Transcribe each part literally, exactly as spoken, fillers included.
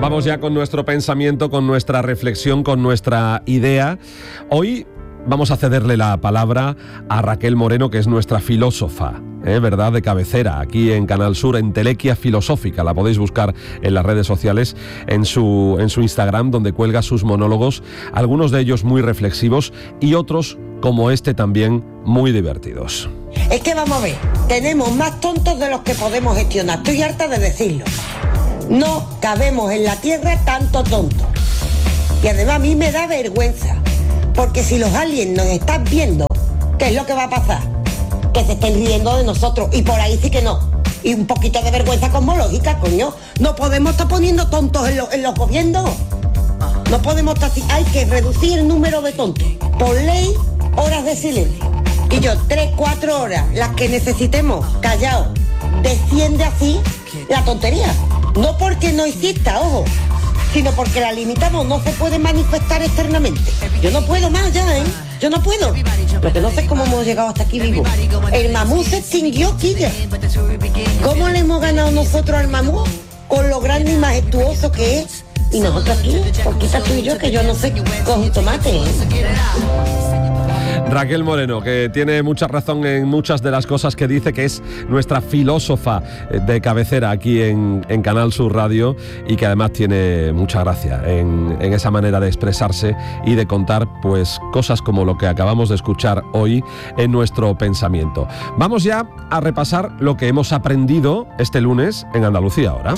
Vamos ya con nuestro pensamiento, con nuestra reflexión, con nuestra idea. Hoy vamos a cederle la palabra a Raquel Moreno, que es nuestra filósofa, ¿eh? ¿verdad?, de cabecera, aquí en Canal Sur, Entelequia Filosófica. La podéis buscar en las redes sociales, en su, en su Instagram, donde cuelga sus monólogos, algunos de ellos muy reflexivos y otros, como este también, muy divertidos. Es que vamos a ver, tenemos más tontos de los que podemos gestionar. Estoy harta de decirlo. No cabemos en la tierra tanto tonto. Y además a mí me da vergüenza, porque si los aliens nos están viendo, ¿qué es lo que va a pasar? Que se estén riendo de nosotros, y por ahí sí que no. Y un poquito de vergüenza cosmológica, coño. No podemos estar poniendo tontos en, lo, en los gobiernos. No podemos estar así. Hay que reducir el número de tontos. Por ley, horas de silencio. Y yo, tres, cuatro horas, las que necesitemos, callados. Desciende así la tontería. No porque no exista, ojo, sino porque la limitamos, no se puede manifestar externamente. Yo no puedo más ya, ¿eh? Yo no puedo. Lo que no sé es cómo hemos llegado hasta aquí vivo. El mamut se extinguió, Quilla. ¿Cómo le hemos ganado nosotros al mamut? Con lo grande y majestuoso que es. Y nosotros aquí, poquita tú y yo, que yo no sé con tomate, ¿eh? Raquel Moreno, que tiene mucha razón en muchas de las cosas que dice, que es nuestra filósofa de cabecera aquí en, en Canal Sur Radio, y que además tiene mucha gracia en, en esa manera de expresarse y de contar pues cosas como lo que acabamos de escuchar hoy en nuestro pensamiento. Vamos ya a repasar lo que hemos aprendido este lunes en Andalucía Ahora.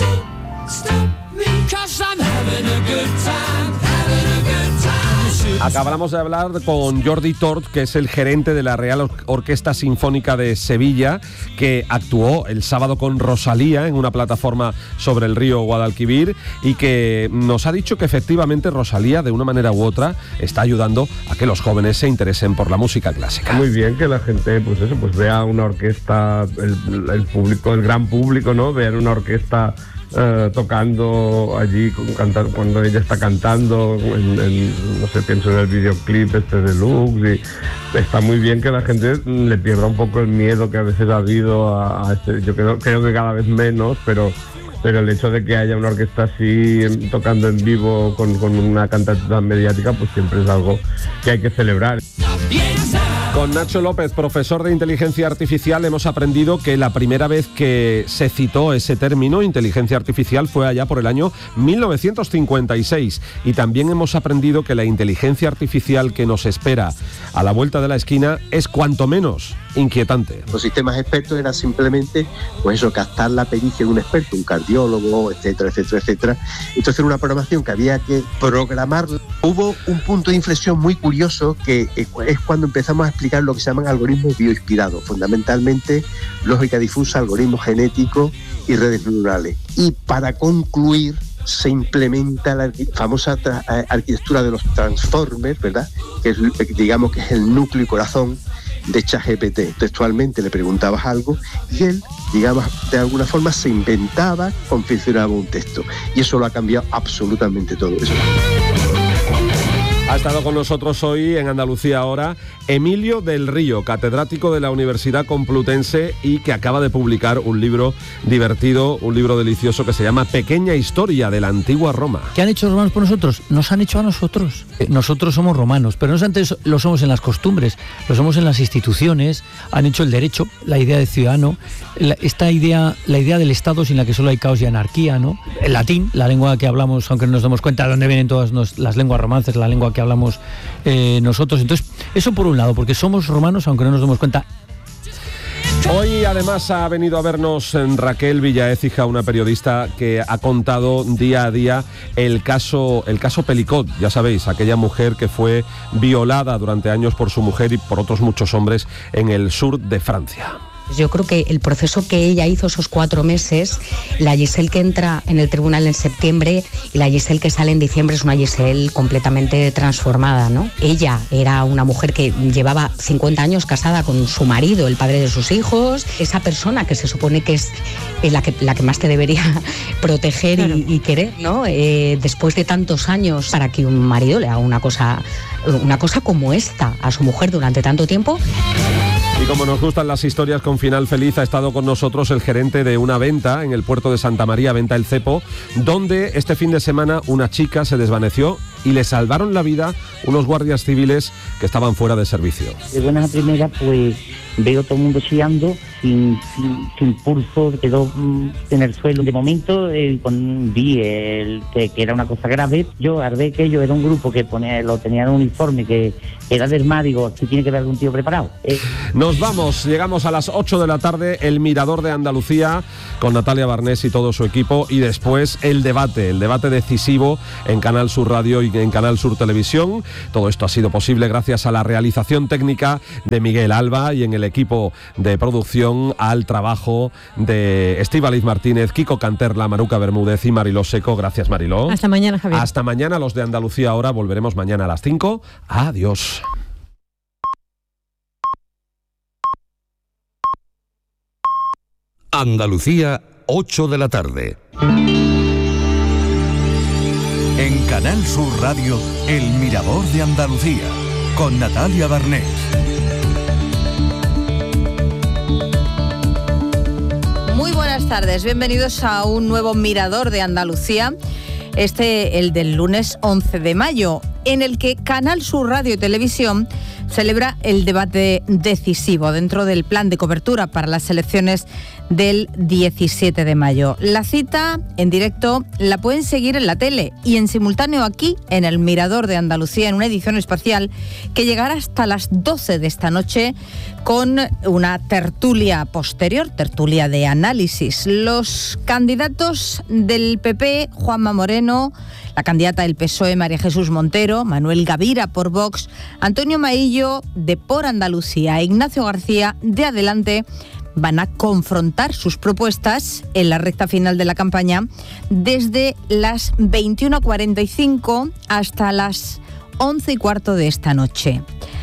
Acabamos de hablar con Jordi Tort, que es el gerente de la Real Orquesta Sinfónica de Sevilla, que actuó el sábado con Rosalía en una plataforma sobre el río Guadalquivir, y que nos ha dicho que efectivamente Rosalía, de una manera u otra, está ayudando a que los jóvenes se interesen por la música clásica. Muy bien que la gente, pues eso, pues vea una orquesta, el, el público, el gran público, ¿no? Ver una orquesta Uh, tocando allí con, cantar, cuando ella está cantando en, en, no sé, pienso en el videoclip este de Lux, y está muy bien que la gente le pierda un poco el miedo que a veces ha habido a, a este, yo creo, creo que cada vez menos, pero pero el hecho de que haya una orquesta así tocando en vivo con, con una cantante tan mediática, pues siempre es algo que hay que celebrar. Con Nacho López, profesor de inteligencia artificial, hemos aprendido que la primera vez que se citó ese término, inteligencia artificial, fue allá por el año mil novecientos cincuenta y seis. Y también hemos aprendido que la inteligencia artificial que nos espera a la vuelta de la esquina es cuanto menos inquietante. Los sistemas expertos era simplemente, pues eso, captar la pericia de un experto, un cardiólogo, etcétera, etcétera, etcétera. Entonces era una programación que había que programar. Hubo un punto de inflexión muy curioso, que es cuando empezamos a explicar lo que se llaman algoritmos bioinspirados, fundamentalmente lógica difusa, algoritmos genéticos y redes neuronales. Y para concluir, se implementa la famosa tra- arquitectura de los transformers, ¿verdad? Que es, digamos que es el núcleo y corazón de ChatGPT. Textualmente le preguntabas algo y él, digamos, de alguna forma se inventaba, confeccionaba un texto. Y eso lo ha cambiado absolutamente todo eso. Ha estado con nosotros hoy en Andalucía Ahora Emilio del Río, catedrático de la Universidad Complutense, y que acaba de publicar un libro divertido, un libro delicioso que se llama Pequeña Historia de la Antigua Roma. ¿Qué han hecho los romanos por nosotros? Nos han hecho a nosotros. Nosotros somos romanos, pero no solamente lo somos en las costumbres, lo somos en las instituciones, han hecho el derecho, la idea de ciudadano, la, esta idea, la idea del Estado sin la que solo hay caos y anarquía, ¿no? El latín, la lengua que hablamos, aunque no nos demos cuenta de dónde vienen todas nos, las lenguas romances, la lengua que hablamos eh, nosotros. Entonces, eso por un lado, porque somos romanos aunque no nos demos cuenta. Hoy además ha venido a vernos Raquel Villaécija, una periodista que ha contado día a día el caso, el caso Pelicot, ya sabéis, aquella mujer que fue violada durante años por su mujer y por otros muchos hombres en el sur de Francia. Yo creo que el proceso que ella hizo esos cuatro meses, la Giselle que entra en el tribunal en septiembre y la Giselle que sale en diciembre, es una Giselle completamente transformada, ¿no? Ella era una mujer que llevaba cincuenta años casada con su marido, el padre de sus hijos, esa persona que se supone que es la que, la que más te debería proteger y, y querer, ¿no? Eh, después de tantos años, para que un marido le haga una cosa, una cosa como esta a su mujer durante tanto tiempo. Y como nos gustan las historias con final feliz, ha estado con nosotros el gerente de una venta en el puerto de Santa María, Venta El Cepo, donde este fin de semana una chica se desvaneció y le salvaron la vida unos guardias civiles que estaban fuera de servicio. De buenas a primeras, pues veo todo el mundo chillando, sin, sin, sin pulso, quedó mm, en el suelo. De momento eh, con, vi el, que, que era una cosa grave. Yo, al ver que ellos era un grupo que ponía, lo tenían un uniforme que era del mar, digo, aquí tiene que haber algún tío preparado. Eh. Nos vamos, llegamos a las ocho de la tarde, el Mirador de Andalucía, con Natalia Barnés y todo su equipo, y después el debate, el debate decisivo en Canal Sur Radio y en Canal Sur Televisión. Todo esto ha sido posible gracias a la realización técnica de Miguel Alba y en el equipo de producción al trabajo de Estíbaliz Martínez, Kiko Canterla, Maruca Bermúdez y Mariló Seco. Gracias, Mariló. Hasta mañana, Javier. Hasta mañana, los de Andalucía ahora. Volveremos mañana a las cinco. Adiós. Andalucía, ocho de la tarde. En Canal Sur Radio, El Mirador de Andalucía, con Natalia Barnés. Muy buenas tardes, bienvenidos a un nuevo Mirador de Andalucía, este el del lunes once de mayo, en el que Canal Sur Radio y Televisión celebra el debate decisivo dentro del plan de cobertura para las elecciones del diecisiete de mayo. La cita en directo la pueden seguir en la tele y en simultáneo aquí en el Mirador de Andalucía, en una edición especial que llegará hasta las doce de esta noche con una tertulia posterior, tertulia de análisis. Los candidatos del P P, Juanma Moreno, la candidata del P S O E, María Jesús Montero, Manuel Gavira por Vox, Antonio Maillo de Por Andalucía e Ignacio García de Adelante van a confrontar sus propuestas en la recta final de la campaña desde las veintiuna cuarenta y cinco hasta las once y cuarto de esta noche.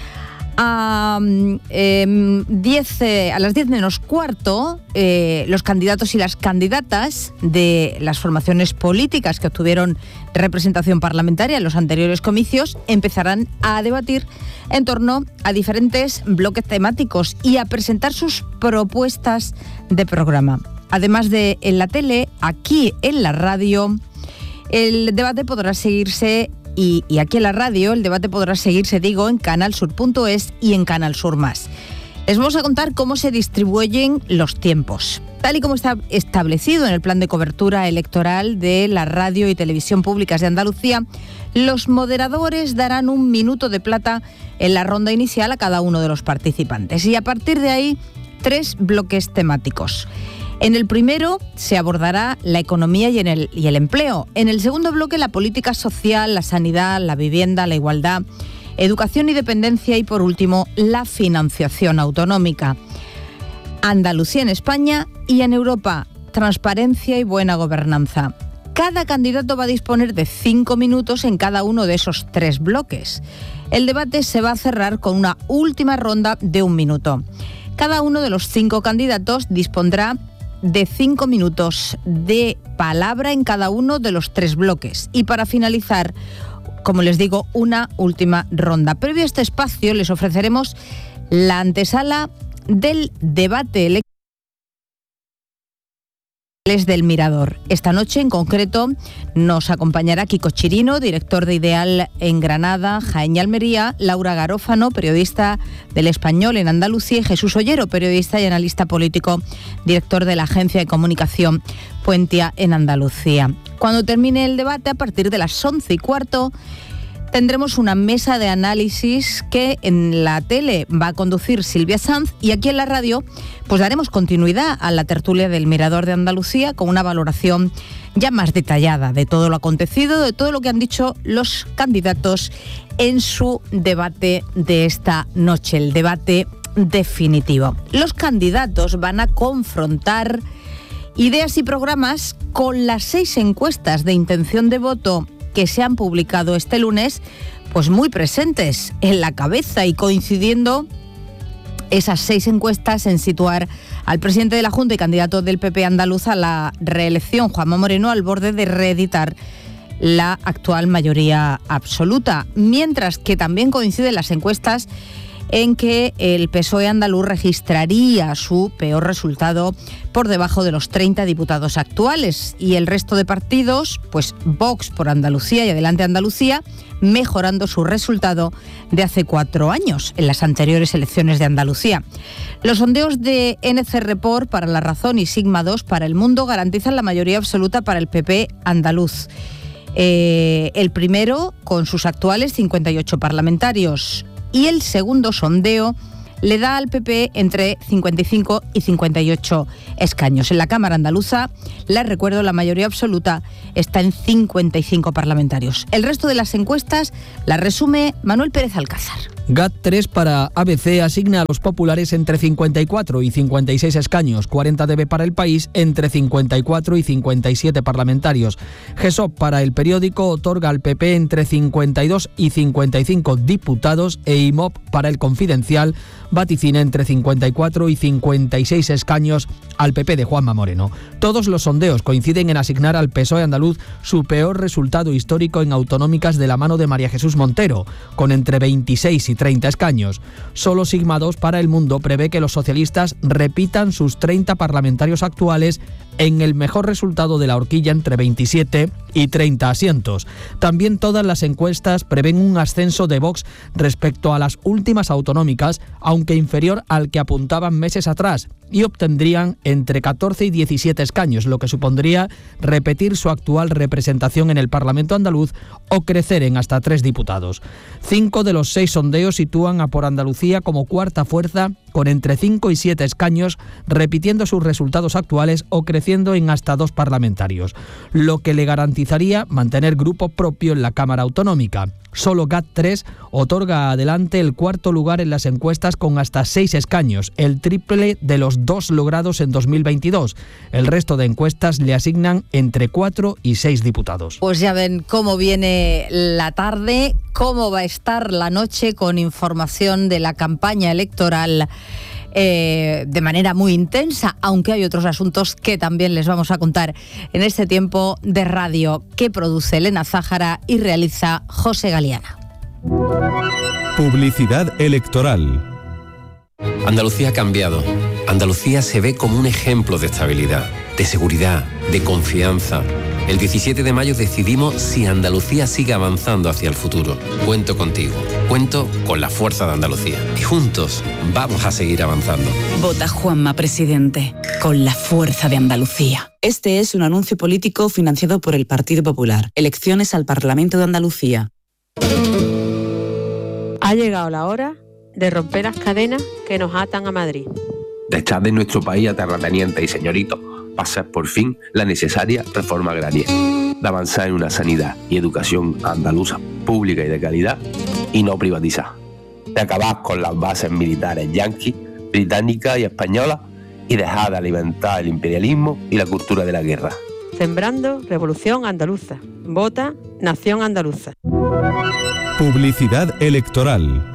A, eh, diez, eh, a las diez menos cuarto, eh, los candidatos y las candidatas de las formaciones políticas que obtuvieron representación parlamentaria en los anteriores comicios empezarán a debatir en torno a diferentes bloques temáticos y a presentar sus propuestas de programa. Además de en la tele, aquí en la radio, el debate podrá seguirse Y, y aquí en la radio el debate podrá seguirse, digo, en canal sur punto es y en Canal Sur Más. Les vamos a contar cómo se distribuyen los tiempos. Tal y como está establecido en el plan de cobertura electoral de la radio y televisión públicas de Andalucía, los moderadores darán un minuto de plata en la ronda inicial a cada uno de los participantes. Y a partir de ahí, tres bloques temáticos. En el primero se abordará la economía y, en el, y el empleo. En el segundo bloque, la política social, la sanidad, la vivienda, la igualdad, educación y dependencia y, por último, la financiación autonómica. Andalucía en España y en Europa, transparencia y buena gobernanza. Cada candidato va a disponer de cinco minutos en cada uno de esos tres bloques. El debate se va a cerrar con una última ronda de un minuto. Cada uno de los cinco candidatos dispondrá de cinco minutos de palabra en cada uno de los tres bloques. Y para finalizar, como les digo, una última ronda. Previo a este espacio les ofreceremos la antesala del debate electoral del Mirador. Esta noche en concreto nos acompañará Kiko Chirino, director de Ideal en Granada, Jaén y Almería, Laura Garófano, periodista del Español en Andalucía, y Jesús Ollero, periodista y analista político, director de la agencia de comunicación Puentia en Andalucía. Cuando termine el debate, a partir de las once y cuarto, tendremos una mesa de análisis que en la tele va a conducir Silvia Sanz y aquí en la radio pues daremos continuidad a la tertulia del Mirador de Andalucía con una valoración ya más detallada de todo lo acontecido, de todo lo que han dicho los candidatos en su debate de esta noche, el debate definitivo. Los candidatos van a confrontar ideas y programas con las seis encuestas de intención de voto que se han publicado este lunes, pues muy presentes en la cabeza y coincidiendo esas seis encuestas en situar al presidente de la Junta y candidato del P P andaluz a la reelección, Juanma Moreno, al borde de reeditar la actual mayoría absoluta. Mientras que también coinciden las encuestas en que el P S O E andaluz registraría su peor resultado por debajo de los treinta diputados actuales, y el resto de partidos, pues Vox por Andalucía y Adelante Andalucía, mejorando su resultado de hace cuatro años, en las anteriores elecciones de Andalucía. Los sondeos de N C Report para La Razón y Sigma dos para El Mundo garantizan la mayoría absoluta para el P P andaluz. Eh, el primero con sus actuales cincuenta y ocho parlamentarios, y el segundo sondeo le da al P P entre cincuenta y cinco y cincuenta y ocho escaños. En la Cámara andaluza, les recuerdo, la mayoría absoluta está en cincuenta y cinco parlamentarios. El resto de las encuestas las resume Manuel Pérez Alcázar. G A T tres para A B C asigna a los populares entre cincuenta y cuatro y cincuenta y seis escaños, cuarenta D B para El País entre cincuenta y cuatro y cincuenta y siete parlamentarios. G S O P para El Periódico otorga al P P entre cincuenta y dos y cincuenta y cinco diputados, e I M O P para El Confidencial vaticina entre cincuenta y cuatro y cincuenta y seis escaños al P P de Juanma Moreno. Todos los sondeos coinciden en asignar al P S O E andaluz su peor resultado histórico en autonómicas de la mano de María Jesús Montero, con entre veintiséis y treinta escaños. Solo Sigma dos para El Mundo prevé que los socialistas repitan sus treinta parlamentarios actuales en el mejor resultado de la horquilla entre veintisiete y treinta asientos. También todas las encuestas prevén un ascenso de Vox respecto a las últimas autonómicas, aunque inferior al que apuntaban meses atrás, y obtendrían entre catorce y diecisiete escaños, lo que supondría repetir su actual representación en el Parlamento andaluz o crecer en hasta tres diputados. Cinco de los seis sondeos sitúan a Por Andalucía como cuarta fuerza, con entre cinco y siete escaños, repitiendo sus resultados actuales o creciendo en hasta dos parlamentarios, lo que le garantizaría mantener grupo propio en la Cámara Autonómica. Solo G A T tres otorga a Adelante el cuarto lugar en las encuestas con hasta seis escaños, el triple de los dos logrados en dos mil veintidós. El resto de encuestas le asignan entre cuatro y seis diputados. Pues ya ven cómo viene la tarde, cómo va a estar la noche, con información de la campaña electoral Eh, de manera muy intensa, aunque hay otros asuntos que también les vamos a contar en este tiempo de radio que produce Elena Zájara y realiza José Galiana. Publicidad electoral. Andalucía ha cambiado. Andalucía se ve como un ejemplo de estabilidad, de seguridad, de confianza. El diecisiete de mayo decidimos si Andalucía sigue avanzando hacia el futuro. Cuento contigo, cuento con la fuerza de Andalucía. Y juntos vamos a seguir avanzando. Vota Juanma Presidente, con la fuerza de Andalucía. Este es un anuncio político financiado por el Partido Popular. Elecciones al Parlamento de Andalucía. Ha llegado la hora de romper las cadenas que nos atan a Madrid. De echar de nuestro país a terratenientes y señoritos, pasar por fin la necesaria reforma agraria, de avanzar en una sanidad y educación andaluza pública y de calidad y no privatizar, de acabar con las bases militares yanquis, británicas y españolas y dejar de alimentar el imperialismo y la cultura de la guerra. Sembrando Revolución Andaluza. Vota Nación Andaluza. Publicidad electoral.